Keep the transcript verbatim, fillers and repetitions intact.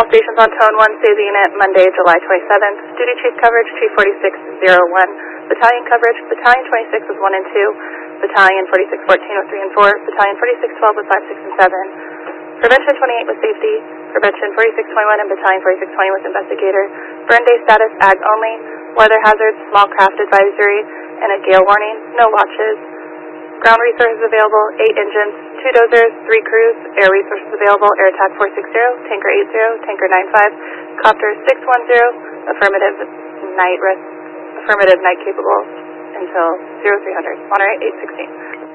All stations on Tone one, save the unit, Monday, July twenty-seventh. Duty Chief coverage, Chief forty-six oh one. Battalion coverage, Battalion twenty-six was one and two. Battalion forty-six fourteen was three and four. Battalion forty-six twelve was five, six, and seven. Prevention twenty-eight was safety. Prevention forty-six twenty-one and Battalion forty-six twenty was investigator. Burn day status, ag only. Weather hazards, small craft advisory, and a gale warning. No watches. Ground resources available, eight engines, two dozers, three crews. Air resources available, Air Attack four sixty, Tanker eighty, Tanker ninety-five, Copter six ten, affirmative night rest, affirmative night capable until zero three hundred. Monterey eight sixteen.